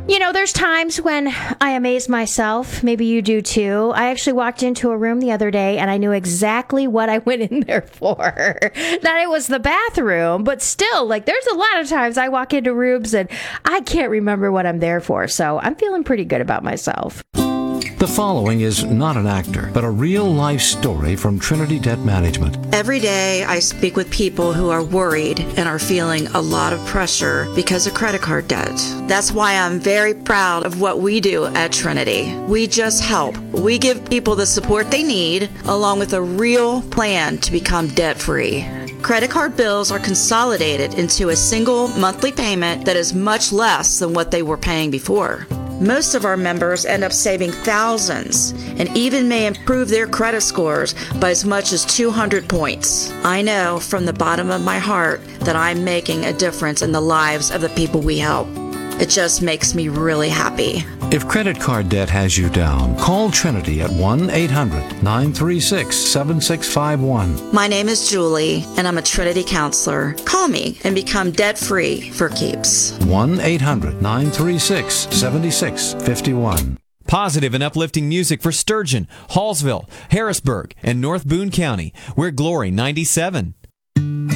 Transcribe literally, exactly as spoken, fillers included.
You know, there's times when I amaze myself. Maybe you do too. I actually walked into a room the other day and I knew exactly what I went in there for. That it was the bathroom, but still, like, there's a lot of times I walk into rooms and I can't remember what I'm there for. So I'm feeling pretty good about myself. The following is not an actor, but a real-life story from Trinity Debt Management. Every day I speak with people who are worried and are feeling a lot of pressure because of credit card debt. That's why I'm very proud of what we do at Trinity. We just help. We give people the support they need, along with a real plan to become debt-free. Credit card bills are consolidated into a single monthly payment that is much less than what they were paying before. Most of our members end up saving thousands and even may improve their credit scores by as much as two hundred points. I know from the bottom of my heart that I'm making a difference in the lives of the people we help. It just makes me really happy. If credit card debt has you down, call Trinity at one eight hundred nine three six seven six five one. My name is Julie, and I'm a Trinity counselor. Call me and become debt-free for keeps. one eight hundred nine three six seven six five one. Positive and uplifting music for Sturgeon, Hallsville, Harrisburg, and North Boone County. We're Glory ninety-seven.